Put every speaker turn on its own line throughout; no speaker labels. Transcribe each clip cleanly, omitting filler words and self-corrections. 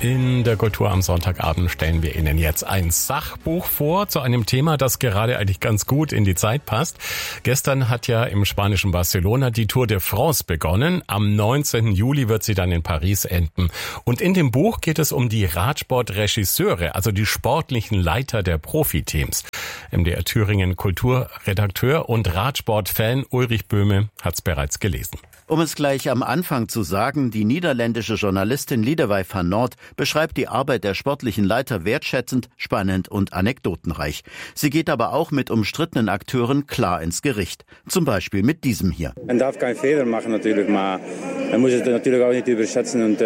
In der Kultur am Sonntagabend stellen wir Ihnen jetzt ein Sachbuch vor zu einem Thema, das gerade eigentlich ganz gut in die Zeit passt. Gestern hat ja im spanischen Barcelona die Tour de France begonnen. Am 19. Juli wird sie dann in Paris enden. Und in dem Buch geht es um die Radsportregisseure, also die sportlichen Leiter der Profiteams. MDR Thüringen Kulturredakteur und Radsportfan Ulrich Böhme hat es bereits gelesen.
Um es gleich am Anfang zu sagen, die niederländische Journalistin Liedewij van Noort beschreibt die Arbeit der sportlichen Leiter wertschätzend, spannend und anekdotenreich. Sie geht aber auch mit umstrittenen Akteuren klar ins Gericht. Zum Beispiel mit diesem hier.
Man darf keinen Fehler machen natürlich, aber man muss es natürlich auch nicht überschätzen. Und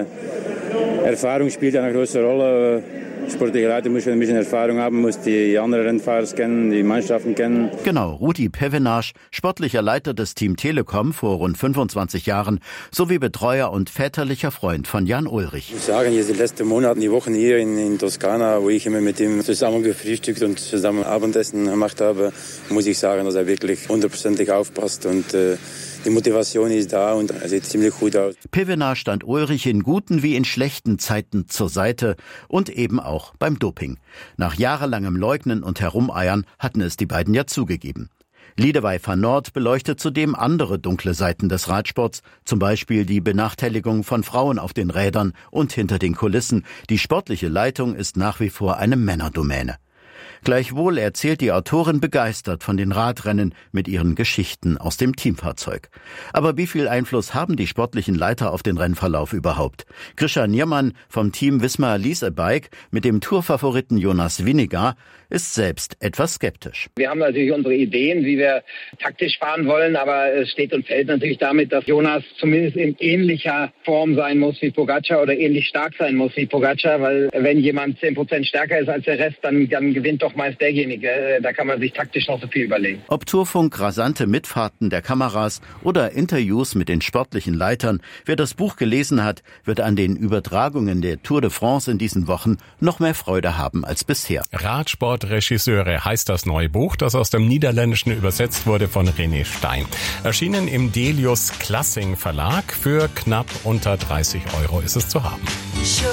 Erfahrung spielt eine große Rolle. Sportliche Leiter muss ein bisschen Erfahrung haben, muss die anderen Rennfahrer kennen, die Mannschaften kennen.
Genau, Rudi Pevenage, sportlicher Leiter des Team Telekom vor rund 25 Jahren, sowie Betreuer und väterlicher Freund von Jan Ullrich.
Ich muss sagen, hier die letzten Monate, die Wochen hier in Toskana, wo ich immer mit ihm zusammen gefrühstückt und zusammen Abendessen gemacht habe, muss ich sagen, dass er wirklich 100% aufpasst und die Motivation ist da und er sieht ziemlich gut aus.
Pevenage stand Ullrich in guten wie in schlechten Zeiten zur Seite und eben auch beim Doping. Nach jahrelangem Leugnen und Herumeiern hatten es die beiden ja zugegeben. Liedewij van Noort beleuchtet zudem andere dunkle Seiten des Radsports, zum Beispiel die Benachteiligung von Frauen auf den Rädern und hinter den Kulissen. Die sportliche Leitung ist nach wie vor eine Männerdomäne. Gleichwohl erzählt die Autorin begeistert von den Radrennen mit ihren Geschichten aus dem Teamfahrzeug. Aber wie viel Einfluss haben die sportlichen Leiter auf den Rennverlauf überhaupt? Grisha Niermann vom Team Visma Lease a Bike mit dem Tourfavoriten Jonas Vingegaard ist selbst etwas skeptisch.
Wir haben natürlich unsere Ideen, wie wir taktisch fahren wollen, aber es steht und fällt natürlich damit, dass Jonas zumindest in ähnlicher Form sein muss wie Pogacar oder ähnlich stark sein muss wie Pogacar, weil wenn jemand 10% stärker ist als der Rest, dann gewinnt doch meist derjenige. Da kann man sich taktisch noch so viel überlegen.
Ob Tourfunk, rasante Mitfahrten der Kameras oder Interviews mit den sportlichen Leitern, wer das Buch gelesen hat, wird an den Übertragungen der Tour de France in diesen Wochen noch mehr Freude haben als bisher.
Radsportregisseure heißt das neue Buch, das aus dem Niederländischen übersetzt wurde von René Stein. Erschienen im Delius Classing Verlag. Für knapp unter 30 € ist es zu haben.